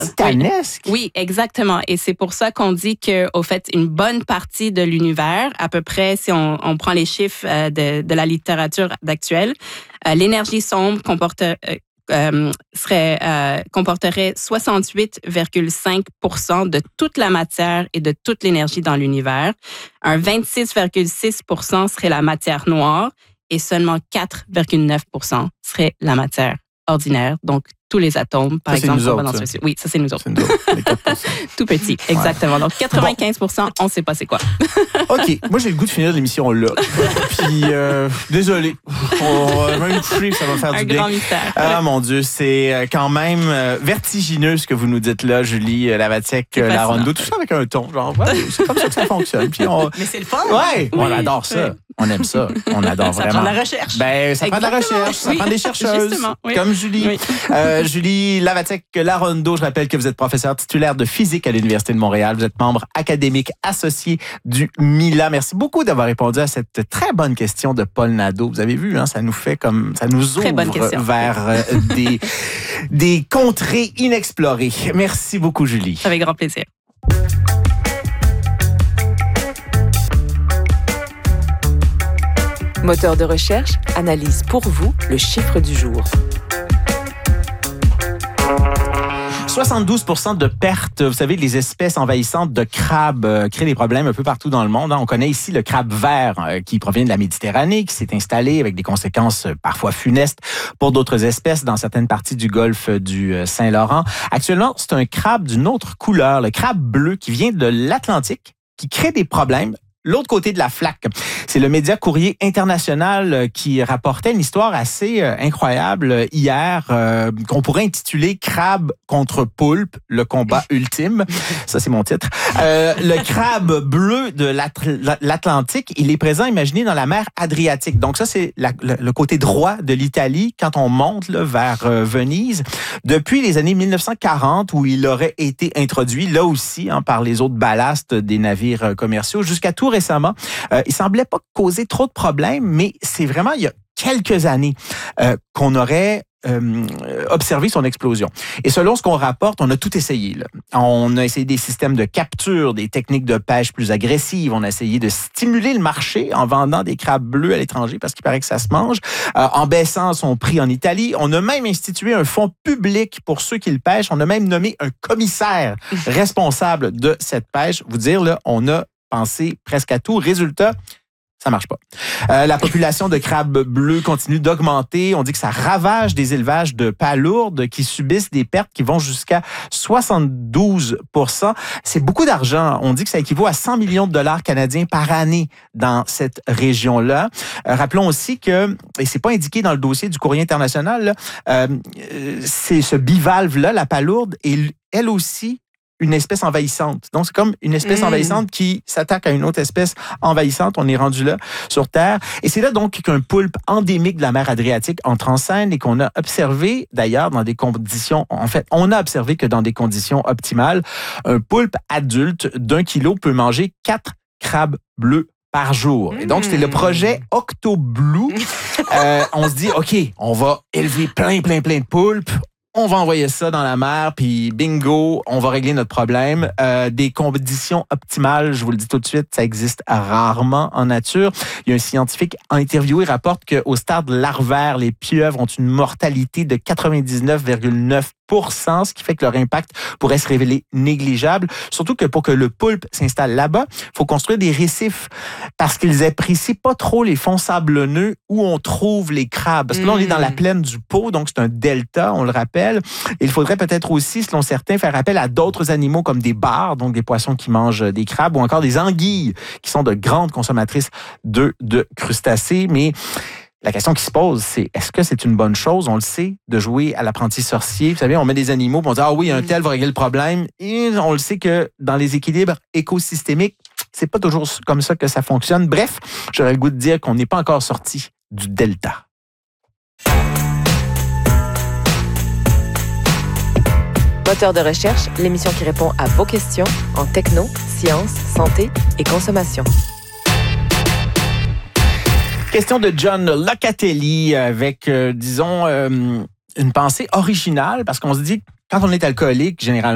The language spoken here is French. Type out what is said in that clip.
titanesque. Oui, exactement. Et c'est pour ça qu'on dit que, au fait, une bonne partie de l'univers, à peu près, si on prend les chiffres de la littérature actuelle, l'énergie sombre comporterait 68,5% de toute la matière et de toute l'énergie dans l'univers. Un 26,6% serait la matière noire et seulement 4,9% serait la matière ordinaire. Donc, tous les atomes, par exemple. Oui, ça, c'est nous autres. C'est nous autres, les 4%. Tout petit, exactement. Donc, 95%, on ne sait pas c'est quoi. OK. Moi, j'ai le goût de finir l'émission là. Puis, désolé. On va même coucher, ça va faire du bien. Un grand mystère. Ah, mon Dieu, c'est quand même vertigineux ce que vous nous dites là, Julie Lavatiec-Larondeau. Tout ça avec un ton. Genre, ouais, c'est comme ça que ça fonctionne. Puis Mais c'est le fun. Ouais, on adore ça. Oui. On aime ça. On adore ça vraiment. Ça prend de la recherche. Ben, ça prend de la recherche. Ça prend des chercheuses. Comme Julie. Oui. Julie Lavatiec-Larondeau, je rappelle que vous êtes professeure titulaire de physique à l'Université de Montréal. Vous êtes membre académique associé du MILA. Merci beaucoup d'avoir répondu à cette très bonne question de Paul Nadeau. Vous avez vu, hein, ça nous ouvre vers des contrées inexplorées. Merci beaucoup, Julie. Avec grand plaisir. Moteur de recherche analyse pour vous le chiffre du jour. 72% de pertes, vous savez, les espèces envahissantes de crabes créent des problèmes un peu partout dans le monde. On connaît ici le crabe vert qui provient de la Méditerranée, qui s'est installé avec des conséquences parfois funestes pour d'autres espèces dans certaines parties du golfe du Saint-Laurent. Actuellement, c'est un crabe d'une autre couleur, le crabe bleu qui vient de l'Atlantique, qui crée des problèmes. L'autre côté de la flaque, c'est le média Courrier International qui rapportait une histoire assez incroyable hier qu'on pourrait intituler « Crabe contre poulpe, le combat ultime ». Ça, c'est mon titre. Le crabe bleu de l'Atlantique, il est présent, imaginez, dans la mer Adriatique. Donc ça, c'est le côté droit de l'Italie quand on monte là, vers Venise. Depuis les années 1940, où il aurait été introduit, là aussi, par les autres ballastes des navires commerciaux, jusqu'à tout récemment. Il semblait pas causer trop de problèmes, mais c'est vraiment il y a quelques années qu'on aurait observé son explosion. Et selon ce qu'on rapporte, on a tout essayé. Là. On a essayé des systèmes de capture, des techniques de pêche plus agressives. On a essayé de stimuler le marché en vendant des crabes bleus à l'étranger parce qu'il paraît que ça se mange, en baissant son prix en Italie. On a même institué un fonds public pour ceux qui le pêchent. On a même nommé un commissaire responsable de cette pêche. Vous dire, là, on a pensé presque à tout. Résultat, ça marche pas. La population de crabes bleus continue d'augmenter. On dit que ça ravage des élevages de palourdes qui subissent des pertes qui vont jusqu'à 72%. C'est beaucoup d'argent. On dit que ça équivaut à 100 millions de dollars canadiens par année dans cette région-là. Rappelons aussi que, et c'est pas indiqué dans le dossier du Courrier International, là, c'est ce bivalve-là, la palourde, et elle aussi une espèce envahissante. Donc, c'est comme une espèce envahissante qui s'attaque à une autre espèce envahissante. On est rendu là, sur Terre. Et c'est là donc qu'un poulpe endémique de la mer Adriatique entre en scène et qu'on a observé, d'ailleurs, dans des conditions... En fait, on a observé que dans des conditions optimales, un poulpe adulte d'1 kilo peut manger 4 crabes bleus par jour. Et donc, c'était le projet OctoBlue. On se dit, OK, on va élever plein de poulpes. On va envoyer ça dans la mer, puis bingo, on va régler notre problème. Des conditions optimales, je vous le dis tout de suite, ça existe rarement en nature. Il y a un scientifique interviewé rapporte qu'au stade larvaire, les pieuvres ont une mortalité de 99,9%, ce qui fait que leur impact pourrait se révéler négligeable. Surtout que pour que le poulpe s'installe là-bas, il faut construire des récifs parce qu'ils apprécient pas trop les fonds sablonneux où on trouve les crabes. Parce que là, on est dans la plaine du Pô, donc c'est un delta, on le rappelle. Il faudrait peut-être aussi, selon certains, faire appel à d'autres animaux comme des bars, donc des poissons qui mangent des crabes, ou encore des anguilles, qui sont de grandes consommatrices de crustacés. Mais la question qui se pose, c'est est-ce que c'est une bonne chose, on le sait, de jouer à l'apprenti sorcier? Vous savez, on met des animaux, puis on dit « Ah oui, un tel va régler le problème ». Et on le sait que dans les équilibres écosystémiques, c'est pas toujours comme ça que ça fonctionne. Bref, j'aurais le goût de dire qu'on n'est pas encore sorti du delta. Moteur de recherche, l'émission qui répond à vos questions en techno, sciences, santé et consommation. Question de John Locatelli avec, disons, une pensée originale, parce qu'on se dit, quand on est alcoolique, généralement,